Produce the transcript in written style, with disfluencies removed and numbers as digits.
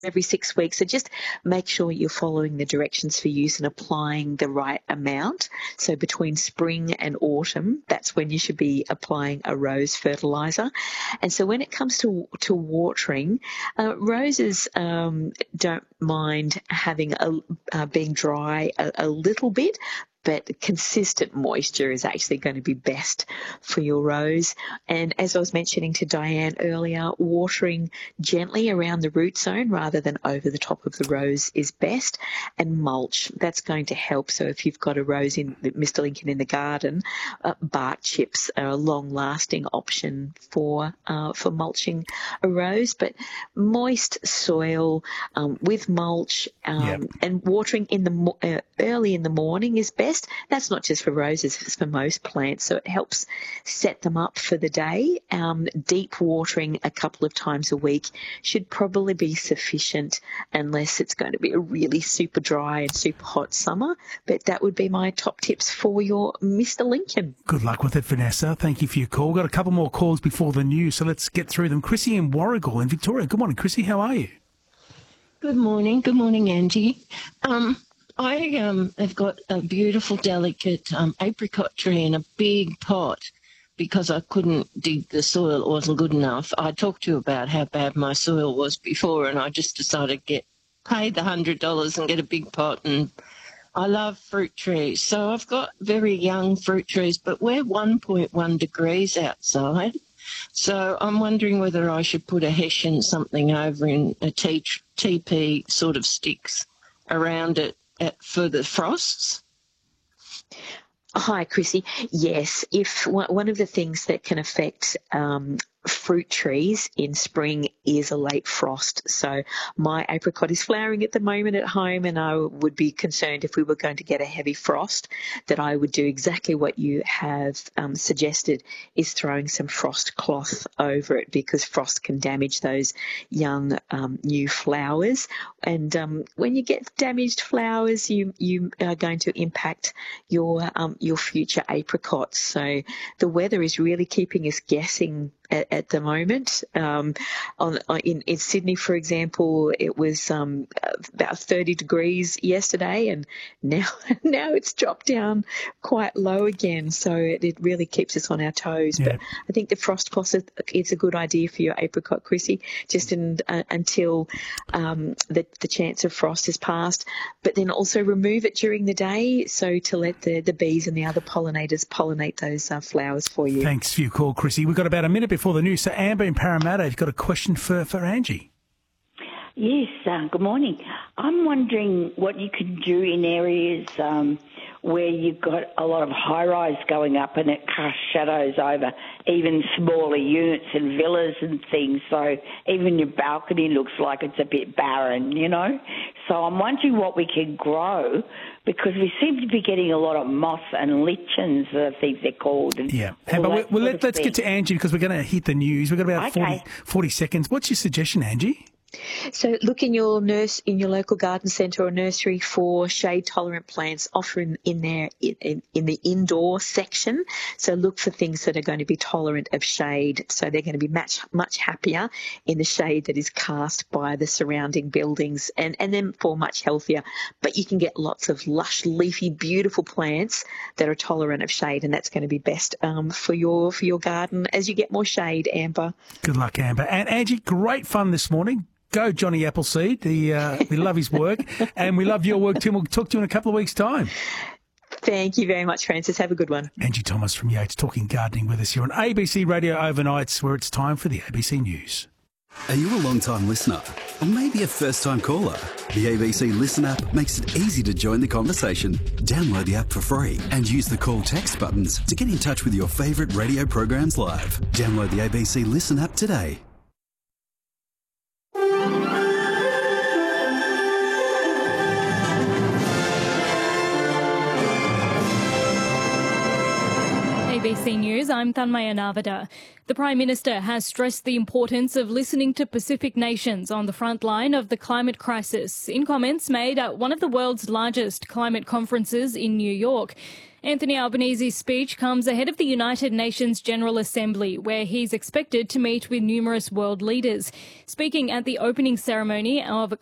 every 6 weeks. So just make sure you're following the directions for use and applying the right amount. So between spring and autumn, that's when you should be applying a rose fertiliser. And so when it comes to watering, roses don't mind having being dry a little bit, but consistent moisture is actually going to be best for your rose. And as I was mentioning to Diane earlier, watering gently around the root zone rather than over the top of the rose is best. And mulch, that's going to help. So if you've got a rose in Mr. Lincoln in the garden, bark chips are a long-lasting option for mulching a rose. But moist soil with mulch and watering in the early in the morning is best. That's not just for roses, it's for most plants. So it helps set them up for the day. Deep watering a couple of times a week should probably be sufficient unless it's going to be a really super dry and super hot summer. But that would be my top tips for your Mr. Lincoln. Good luck with it, Vanessa. Thank you for your call. We've got a couple more calls before the news, so let's get through them. Chrissy in Warragul in Victoria. Good morning, Chrissy. How are you? Good morning. Good morning, Angie. I have got a beautiful, delicate apricot tree in a big pot because I couldn't dig the soil. It wasn't good enough. I talked to you about how bad my soil was before, and I just decided to pay the $100 and get a big pot. And I love fruit trees. So I've got very young fruit trees, but we're 1.1 degrees outside. So I'm wondering whether I should put a hessian something over in a TP sort of sticks around it for the frosts. Hi, Chrissy. Yes, if one of the things that can affect fruit trees in spring is a late frost. So my apricot is flowering at the moment at home, and I would be concerned if we were going to get a heavy frost that I would do exactly what you have suggested, is throwing some frost cloth over it, because frost can damage those young new flowers. And when you get damaged flowers, you are going to impact your future apricots. So the weather is really keeping us guessing at the moment. In Sydney, for example, it was about 30 degrees yesterday, and now it's dropped down quite low again. So it really keeps us on our toes. Yeah. But I think the frost cloth is a good idea for your apricot, Chrissy, just until the chance of frost has passed. But then also remove it during the day, so to let the bees and the other pollinators pollinate those flowers for you. Thanks for your call, Chrissy. We've got about a minute before the news. So Amber in Parramatta, you've got a question for Angie. Yes, good morning. I'm wondering what you could do in areas where you've got a lot of high-rise going up and it casts shadows over even smaller units and villas and things, so even your balcony looks like it's a bit barren, you know. So I'm wondering what we can grow, because we seem to be getting a lot of moss and lichens, I think they're called. Yeah. But let's get to Angie, because we're going to hit the news. We've got about 40 seconds. What's your suggestion, Angie? So look in your local garden centre or nursery for shade-tolerant plants, often in the indoor section. So look for things that are going to be tolerant of shade. So they're going to be much happier in the shade that is cast by the surrounding buildings, and then for much healthier. But you can get lots of lush, leafy, beautiful plants that are tolerant of shade, and that's going to be best for your garden as you get more shade, Amber. Good luck, Amber. And Angie, great fun this morning. Go Johnny Appleseed. We love his work, and we love your work too. We'll talk to you in a couple of weeks' time. Thank you very much, Francis. Have a good one. Angie Thomas from Yates talking gardening with us here on ABC Radio Overnights, where it's time for the ABC News. Are you a long-time listener? Or maybe a first-time caller? The ABC Listen app makes it easy to join the conversation. Download the app for free and use the call text buttons to get in touch with your favourite radio programs live. Download the ABC Listen app today. ABC News, I'm Thanmaya Navada. The Prime Minister has stressed the importance of listening to Pacific nations on the front line of the climate crisis in comments made at one of the world's largest climate conferences in New York. Anthony Albanese's speech comes ahead of the United Nations General Assembly, where he's expected to meet with numerous world leaders. Speaking at the opening ceremony of